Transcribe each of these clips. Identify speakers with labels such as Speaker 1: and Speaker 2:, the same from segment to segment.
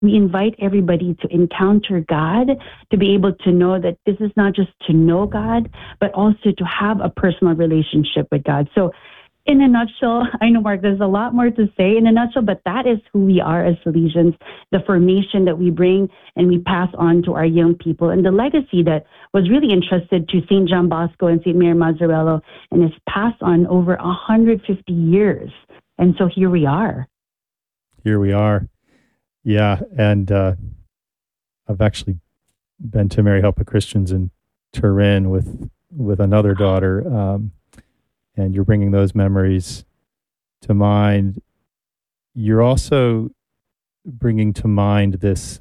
Speaker 1: we invite everybody to encounter God, to be able to know that this is not just to know God, but also to have a personal relationship with God. So in a nutshell, I know, Mark, there's a lot more to say in a nutshell, but that is who we are as Salesians, the formation that we bring and we pass on to our young people, and the legacy that was really entrusted to St. John Bosco and St. Mary Mazzarello and is passed on over 150 years. And so here we are.
Speaker 2: Here we are. Yeah, and I've actually been to Marihopa Christians in Turin with another daughter, and you're bringing those memories to mind. You're also bringing to mind this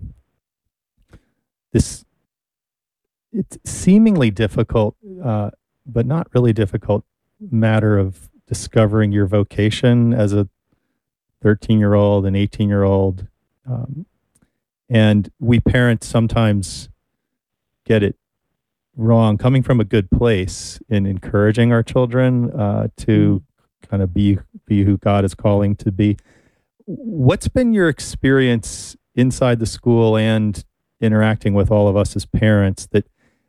Speaker 2: this it's seemingly difficult, but not really difficult matter of discovering your vocation as a 13-year-old and 18-year-old. And we parents sometimes get it wrong, coming from a good place in encouraging our children to kind of be who God is calling to be. What's been your experience inside the school and interacting with all of us as parents that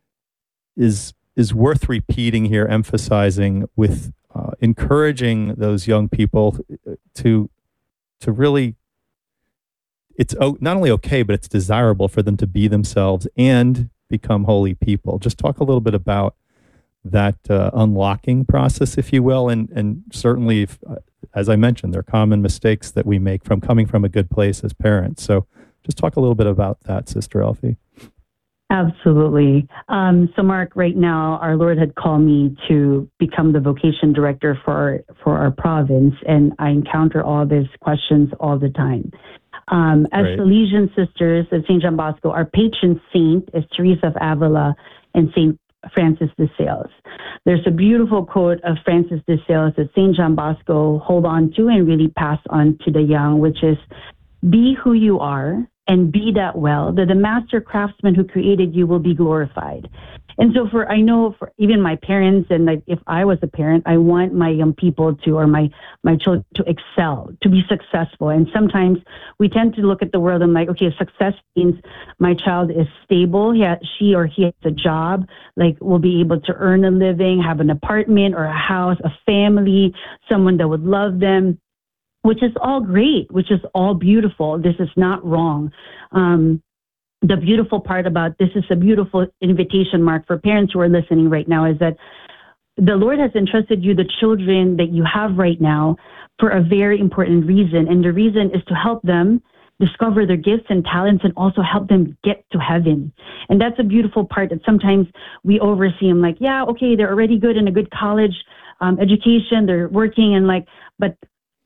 Speaker 2: is worth repeating here, emphasizing with encouraging those young people to really, it's not only okay, but it's desirable for them to be themselves and become holy people. Just talk a little bit about that unlocking process, if you will, and certainly, if, as I mentioned, there are common mistakes that we make from coming from a good place as parents. So just talk a little bit about that, Sister Elfie.
Speaker 1: Absolutely. So, Mark, right now, our Lord had called me to become the vocation director for our province, and I encounter all these questions all the time. As Salesian sisters at St. John Bosco, our patron saint is Teresa of Avila and St. Francis de Sales. There's a beautiful quote of Francis de Sales that St. John Bosco hold on to and really pass on to the young, which is, be who you are and be that well, that the master craftsman who created you will be glorified. And so I know for even my parents, and like if I was a parent, I want my young people to, or my children to excel, to be successful. And sometimes we tend to look at the world and like, okay, success means my child is stable, she or he has a job, like will be able to earn a living, have an apartment or a house, a family, someone that would love them, which is all great, which is all beautiful. This is not wrong. The beautiful part about this is a beautiful invitation, Mark, for parents who are listening right now, is that the Lord has entrusted you the children that you have right now for a very important reason. And the reason is to help them discover their gifts and talents and also help them get to heaven. And that's a beautiful part that sometimes we oversee them like, yeah, okay, they're already good in a good college education, they're working and like, but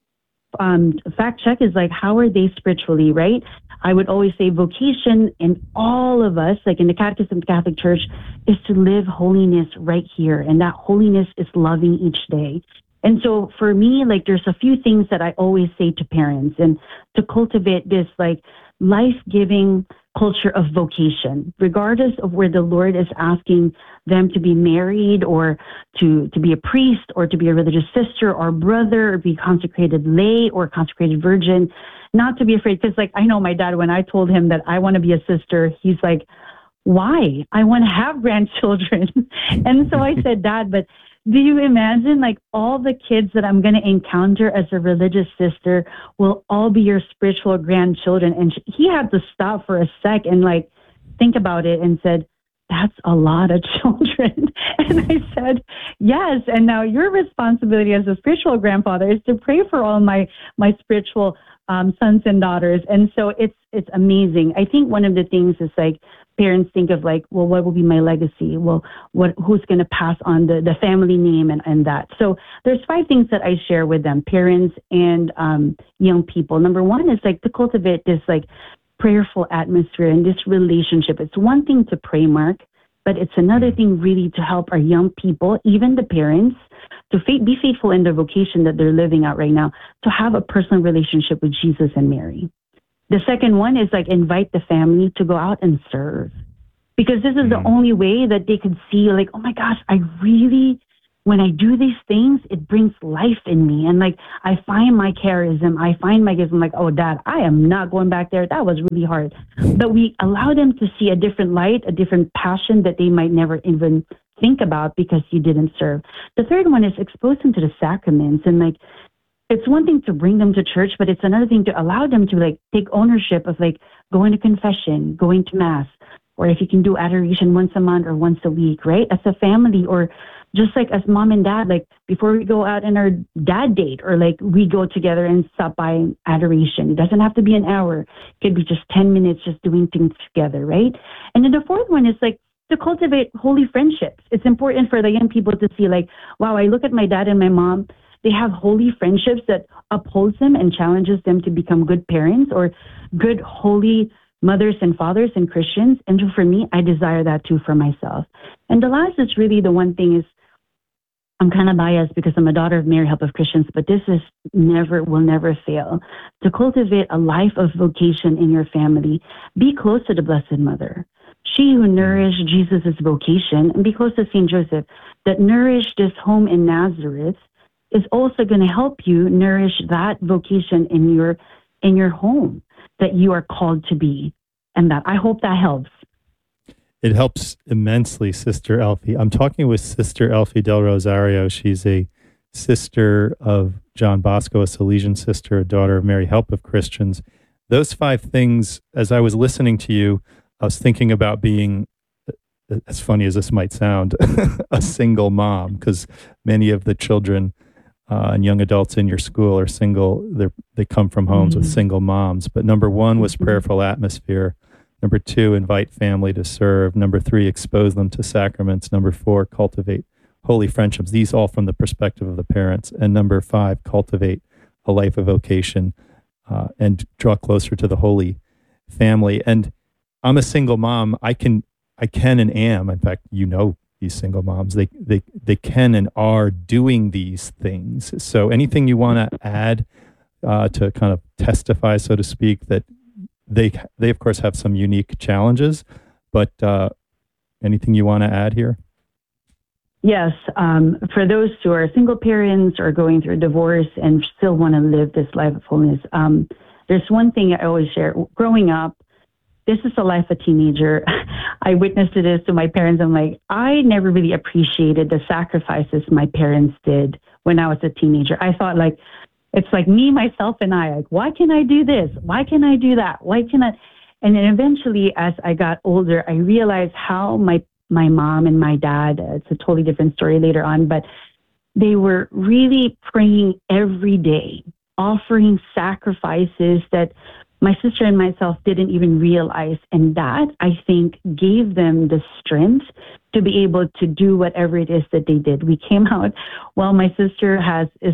Speaker 1: fact check is like, how are they spiritually, right? I would always say vocation in all of us, like in the Catechism of the Catholic Church, is to live holiness right here. And that holiness is loving each day. And so for me, like there's a few things that I always say to parents and to cultivate this like life-giving culture of vocation, regardless of where the Lord is asking them to be married or to be a priest or to be a religious sister or brother or be consecrated lay or consecrated virgin, not to be afraid. Because like, I know my dad, when I told him that I want to be a sister, he's like, why? I want to have grandchildren. And so I said, Dad, but do you imagine like all the kids that I'm going to encounter as a religious sister will all be your spiritual grandchildren? And he had to stop for a sec and like think about it and said, that's a lot of children. And I said, yes. And now your responsibility as a spiritual grandfather is to pray for all my spiritual sons and daughters. And so it's amazing. I think one of the things is like parents think of like, well, what will be my legacy? Well, who's going to pass on the family name and that. So there's 5 things that I share with them, parents and young people. Number 1 is like to cultivate this like prayerful atmosphere and this relationship. It's one thing to pray, Mark, but it's another thing really to help our young people, even the parents, to be faithful in their vocation that they're living out right now, to have a personal relationship with Jesus and Mary. The second one is like invite the family to go out and serve, because this is the only way that they could see like, oh my gosh, I really when I do these things, it brings life in me. And like, I find my charism, I find my gifts. I'm like, oh, Dad, I am not going back there. That was really hard. But we allow them to see a different light, a different passion that they might never even think about because you didn't serve. The third one is expose them to the sacraments. And like, it's one thing to bring them to church, but it's another thing to allow them to like take ownership of like going to confession, going to mass, or if you can do adoration once a month or once a week, right? As a family, or just like as mom and dad, like before we go out on our dad date, or like we go together and stop by adoration. It doesn't have to be an hour. It could be just 10 minutes just doing things together, right? And then the fourth one is like to cultivate holy friendships. It's important for the young people to see like, wow, I look at my dad and my mom, they have holy friendships that upholds them and challenges them to become good parents or good holy mothers and fathers and Christians. And so for me, I desire that too for myself. And the last is really the one thing is, I'm kind of biased because I'm a daughter of Mary, Help of Christians, but this is will never fail. To cultivate a life of vocation in your family, be close to the Blessed Mother. She who nourished Jesus' vocation, and be close to St. Joseph, that nourished this home in Nazareth, is also going to help you nourish that vocation in your home that you are called to be. And that I hope that helps.
Speaker 2: It helps immensely, Sister Elfie. I'm talking with Sister Elfie Del Rosario. She's a sister of John Bosco, a Salesian sister, a daughter of Mary, Help of Christians. Those 5 things, as I was listening to you, I was thinking about being, as funny as this might sound, a single mom, because many of the children and young adults in your school are single. They come from homes with single moms. But number 1 was prayerful atmosphere. Number 2, invite family to serve. Number 3, expose them to sacraments. Number 4, cultivate holy friendships. These all from the perspective of the parents. And number 5, cultivate a life of vocation and draw closer to the Holy Family. And I'm a single mom. I can and am. In fact, these single moms. They can and are doing these things. So anything you want to add to kind of testify, so to speak, that they of course have some unique challenges, but anything you want to add here?
Speaker 1: Yes. For those who are single parents or going through divorce and still want to live this life of holiness, there's one thing I always share. Growing up, this is the life of a teenager. I witnessed this to my parents. I'm like, I never really appreciated the sacrifices my parents did when I was a teenager. I thought like, it's like me, myself, and I. Like, why can I do this? Why can I do that? Why can I? And then eventually, as I got older, I realized how my mom and my dad, it's a totally different story later on, but they were really praying every day, offering sacrifices that my sister and myself didn't even realize. And that, I think, gave them the strength to be able to do whatever it is that they did. We came out, well, my sister is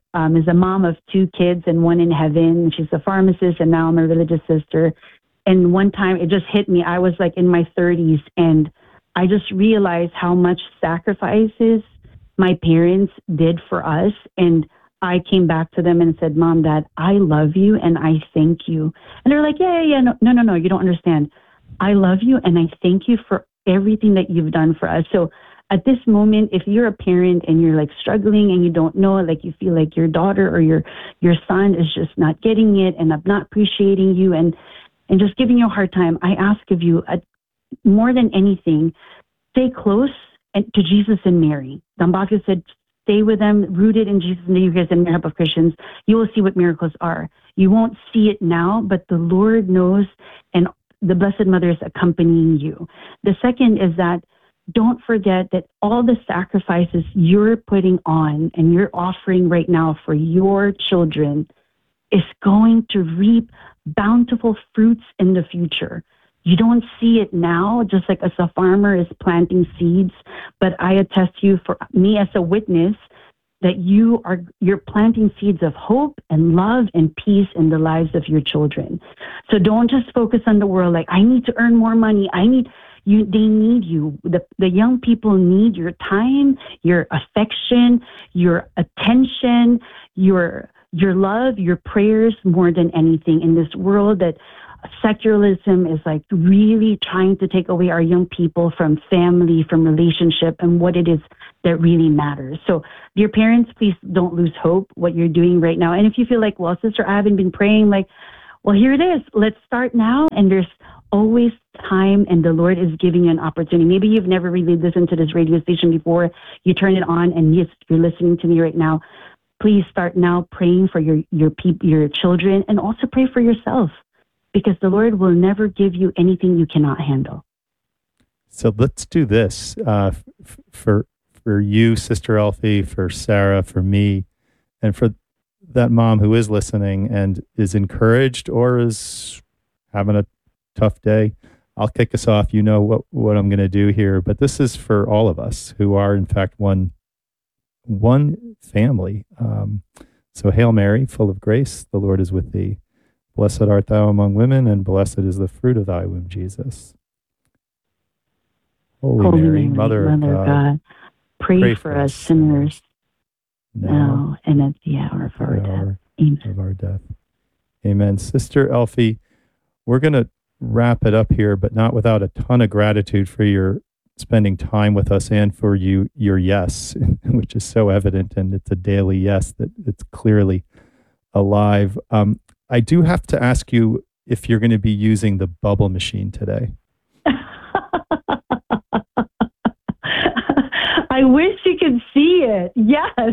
Speaker 1: a mom of 2 kids and one in heaven. She's a pharmacist, and now I'm a religious sister. And one time it just hit me. I was like in my 30s, and I just realized how much sacrifices my parents did for us. And I came back to them and said, Mom, Dad, I love you and I thank you. And they're like, yeah, no, you don't understand. I love you and I thank you for everything that you've done for us. So at this moment, if you're a parent and you're like struggling and you don't know, like you feel like your daughter or your son is just not getting it and not appreciating you and just giving you a hard time, I ask of you, more than anything, stay close to Jesus and Mary. Don Bosco said, stay with them, rooted in Jesus and the Eucharist and Mary, Help of Christians. You will see what miracles are. You won't see it now, but the Lord knows, and the Blessed Mother is accompanying you. The second is that don't forget that all the sacrifices you're putting on and you're offering right now for your children is going to reap bountiful fruits in the future. You don't see it now, just like as a farmer is planting seeds, but I attest to you, for me as a witness, that you're planting seeds of hope and love and peace in the lives of your children. So don't just focus on the world like, I need to earn more money. They need you. The young people need your time, your affection, your attention, your love, your prayers more than anything in this world that secularism is like really trying to take away our young people from family, from relationship, and what it is that really matters. So, dear parents, please don't lose hope what you're doing right now. And if you feel like, well, sister, I haven't been praying, like, well, here it is. Let's start now. And there's always time, and the Lord is giving you an opportunity. Maybe you've never really listened to this radio station before. You turn it on, and yes, you're listening to me right now. Please start now praying for your children, and also pray for yourself, because the Lord will never give you anything you cannot handle.
Speaker 2: So let's do this for you, Sister Elfie, for Sarah, for me, and for that mom who is listening and is encouraged or is having a tough day. I'll kick us off. You know what I'm going to do here, but this is for all of us who are, in fact, one family. So Hail Mary, full of grace, the Lord is with thee. Blessed art thou among women, and blessed is the fruit of thy womb, Jesus. Holy Mary, Mother of God, pray for us sinners, now and at the hour of our death. Amen. Amen. Sister Elfie, we're going to wrap it up here, but not without a ton of gratitude for your spending time with us and for your yes, which is so evident, and it's a daily yes that it's clearly alive. I do have to ask you if you're going to be using the bubble machine today.
Speaker 1: I wish you could see it. Yes.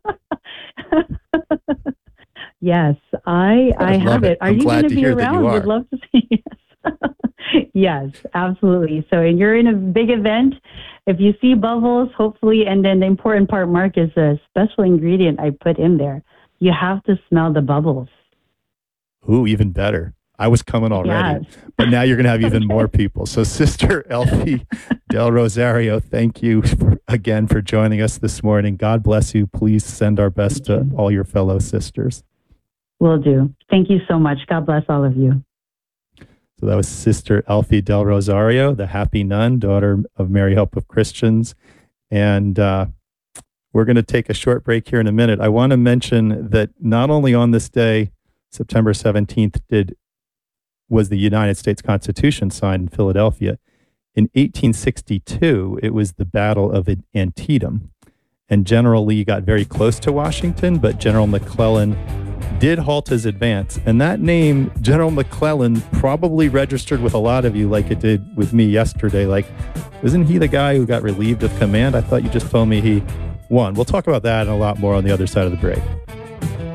Speaker 1: Yes, I have it. Are you going to be around? Would love to see it. Yes, absolutely. So you're in a big event. If you see bubbles, hopefully, and then the important part, Mark, is a special ingredient I put in there. You have to smell the bubbles. Ooh, even better. I was coming already, yes. But now you're going to have even more people. So Sister Elfie Del Rosario, thank you again for joining us this morning. God bless you. Please send our best to all your fellow sisters. Will do. Thank you so much. God bless all of you. So that was Sister Elfie Del Rosario, the happy nun, daughter of Mary Help of Christians. And we're going to take a short break here in a minute. I want to mention that not only on this day, September 17th, was the United States Constitution signed in Philadelphia. In 1862, it was the Battle of Antietam. And General Lee got very close to Washington, but General McClellan did halt his advance. And that name, General McClellan, probably registered with a lot of you like it did with me yesterday. Like, isn't he the guy who got relieved of command? I thought you just told me he won. We'll talk about that and a lot more on the other side of the break.